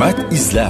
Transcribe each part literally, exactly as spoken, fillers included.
hikmat izlab.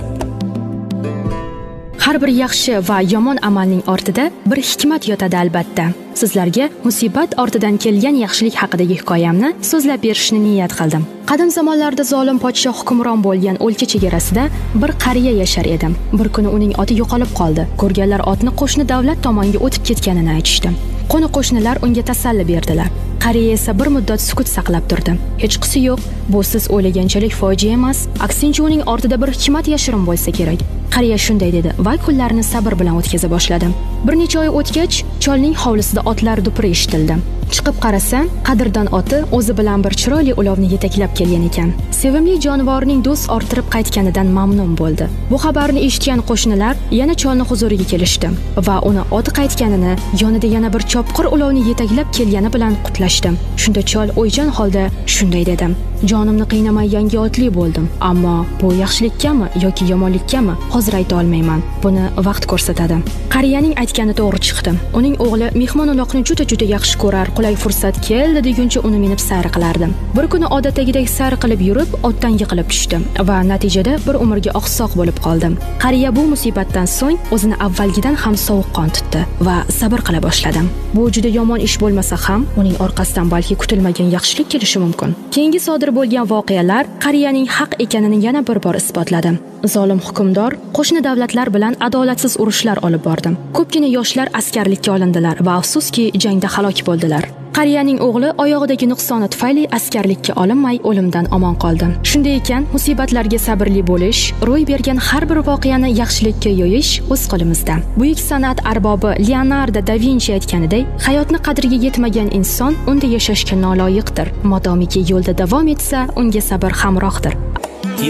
Har bir yaxshi va yomon amalning ortida bir hikmat yotadi albatta. Sizlarga musibat ortidan kelgan yaxshilik haqidagi hikoyamni so'zlab berishni niyat qildim. Qadim zamonlarda zolim podshoh hukmron bo'lgan o'lka chegarasida bir qariya yashar edi. Bir kuni uning oti yo'qolib qoldi. Ko'rganlar otni qo'shni davlat tomonga o'tib ketganini aytishdi. Qo'ni-qo'shnilar unga tasalli berdilar. Qariya esa bir muddat sukut saqlab turdi. Hech qisi yo'q, bu siz o'ylaganchalik fojia emas, aksincha uning ortida bir hikmat yashirin bo'lsa kerak. Qariya shunday dedi va kunlarini sabr bilan o'tkaza boshladi. Bir necha oy o'tgach, cholning hovlisida otlar dupuri eshitildi. Chiqib qarasa, qadrdon oti o'zi bilan bir chiroyli ulovni yetaklab kelgan ekan. Sevimli jonivorning do'st orttirib qaytganidan mamnun bo'ldi. Bu xabarni eshitgan qo'shnilar yana cholni huzuriga kelishdi va uni oti qaytganini, yonida yana bir chopqir ulovni yetaklab kelgani bilan qutlashdi. Shunda chol o'ychan holda shunday dedi: "Jonimni qiynamay yangi otli bo'ldim, ammo bu yaxshilikkami yoki yomonlikkami hozir ayta olmayman. Buni vaqt ko'rsatadi." Qariyaning aytgani to'g'ri chiqdi. Uning o'g'li mehmon-uloqni juda-juda yaxshi ko'rar, qulay fursat keldi deguncha uni minib sayr qilardi. Bir kuni odatdagidek sayr qilib yurib, otdan yiqilib tushdi va natijada bir umrga oqsoq bo'lib qoldi. Qariya bu musibatdan so'ng o'zini avvalgidan ham sovuqqon tutdi va sabr qila boshladi. Bu juda yomon ish bo'lmasa ham, uning orqasidan balki kutilmagan yaxshilik kelishi mumkin. Keyingi sodir bo'lgan voqealar qariyaning haq ekanini yana bir bor isbotladi. Zolim hukmdor qo'shni davlatlar bilan adolatsiz urushlar olib bordi. Ko'pgina yoshlar askarlikka olindilar va afsuski jangda halok bo'ldilar. Qariyaning o'g'li oyog'idagi nuqsoni tufayli askarlikka olinmay o'limdan omon qoldi. Shunday ekan, musibatlarga sabrli bo'lish, ro'y bergan har bir voqeani yaxshilikka yo'yish o'z qo'limizda. Buyuk san'at arbobi Leonardo da Vinci aytganidek, hayotni qadriga yetmagan inson unda yashashga noloyiqdir. Modomiki yo'lda davom etsa, unga sabr hamrohdir.